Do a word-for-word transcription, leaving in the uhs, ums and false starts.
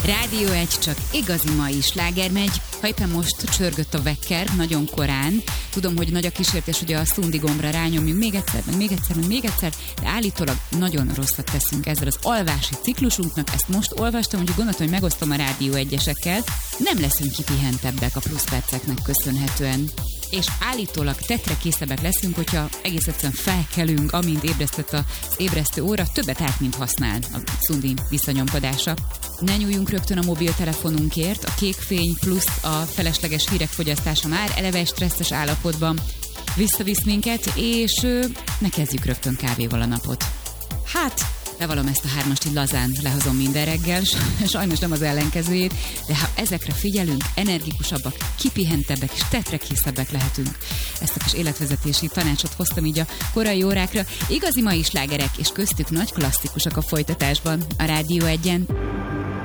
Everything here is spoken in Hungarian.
Rádió egy, csak igazi mai sláger megy. Ha éppen most csörgött a vekker, nagyon korán. Tudom, hogy nagy a kísértés, hogy a szundi gombra rányomjunk még egyszer, meg még egyszer, meg még egyszer, de állítólag nagyon rosszat teszünk ezzel az alvási ciklusunknak. Ezt most olvastam, úgyhogy gondoltam, hogy megosztom a Rádió egyesekkel. Nem leszünk kipihentebbek a pluszperceknek köszönhetően. És állítólag tetrekészebbek leszünk, hogyha egész egyszerűen felkelünk, amint ébresztett az ébresztő óra, többet állt, mint használ a szundi visszanyomkodása. Ne nyúljunk rögtön a mobiltelefonunkért, a kék fény plusz a felesleges hírek fogyasztása már eleve stresszes állapotban visszavisz minket, és ne kezdjük rögtön kávéval a napot. Hát, bevallom, ezt a hármast így lazán lehozom minden reggel, sajnos nem az ellenkezőjét, de ha ezekre figyelünk, energikusabbak, kipihentebbek és tetrekészebbek lehetünk. Ezt a kis életvezetési tanácsot hoztam így a korai órákra. Igazi mai slágerek, és köztük nagy klasszikusok a folytatásban a Rádió egyen.